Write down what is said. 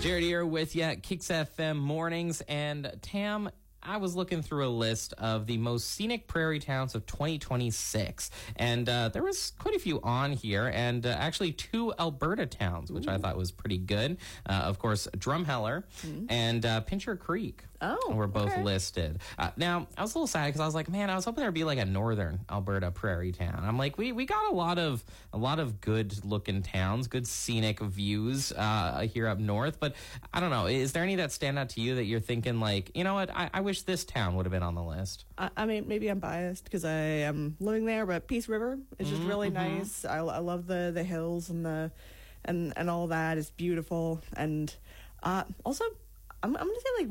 Jared here with you at Kicks FM Mornings. And Tam, I was looking through a list of the most scenic prairie towns of 2026. And there was quite a few on here, and actually 2 Alberta towns, which I thought was pretty good. Of course, Drumheller and Pincher Creek were both listed. Now, I was a little sad because I was like, man, I was hoping there'd be like a northern Alberta prairie town. I'm like, we got a lot of good looking towns, good scenic views here up north. But I don't know, is there any that stand out to you that you're thinking like, you know what, I wish this town would have been on the list? I mean, maybe I'm biased because I am living there, but Peace River is just really nice. I love the hills and and all that. It's beautiful. And also, I'm going to say like